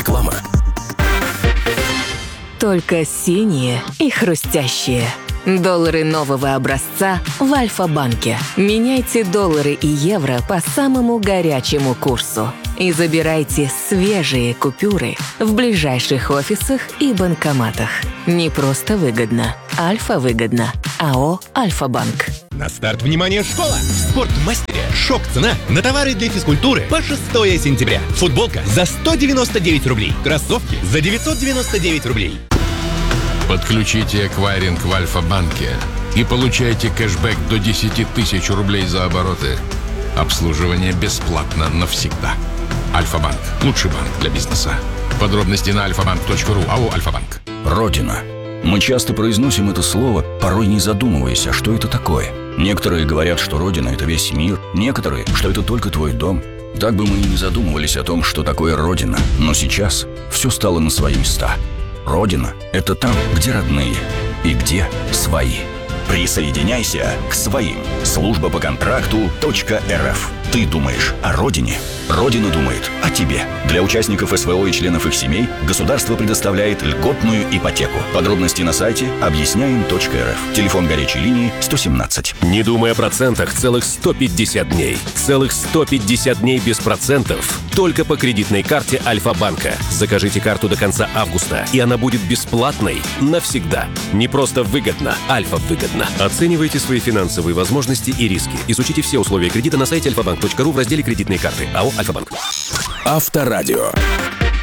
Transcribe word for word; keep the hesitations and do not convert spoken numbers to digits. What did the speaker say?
Реклама. Только синие и хрустящие. Доллары нового образца в Альфа-банке. Меняйте доллары и евро по самому горячему курсу. И забирайте свежие купюры в ближайших офисах и банкоматах. Не просто выгодно. Альфа-выгодно. АО «Альфа-банк». На старт, внимание, школа! В Спортмастере шок-цена на товары для физкультуры по шестое сентября. Футболка за сто девяносто девять рублей. Кроссовки за девятьсот девяносто девять рублей. Подключите эквайринг в Альфа-банке и получайте кэшбэк до десять тысяч рублей за обороты. Обслуживание бесплатно навсегда. Альфа-банк. Лучший банк для бизнеса. Подробности на альфа банк точка ру. АО «Альфа-банк». Родина. Мы часто произносим это слово, порой не задумываясь, а что это такое. Некоторые говорят, что Родина – это весь мир, некоторые, что это только твой дом. Так бы мы и не задумывались о том, что такое Родина. Но сейчас все стало на свои места. Родина – это там, где родные и где свои. Присоединяйся к своим. Служба по контракту .рф. Ты думаешь о родине? Родина думает о тебе. Для участников СВО и членов их семей государство предоставляет льготную ипотеку. Подробности на сайте объясняем точка эр эф. Телефон горячей линии сто семнадцать. Не думай о процентах целых сто пятьдесят дней. Целых сто пятьдесят дней без процентов. Только по кредитной карте Альфа-банка. Закажите карту до конца августа, и она будет бесплатной навсегда. Не просто выгодно, Альфа-выгодно. Оценивайте свои финансовые возможности и риски. Изучите все условия кредита на сайте альфа банк точка ру в разделе «Кредитные карты». АО «Альфа-банк». Авторадио.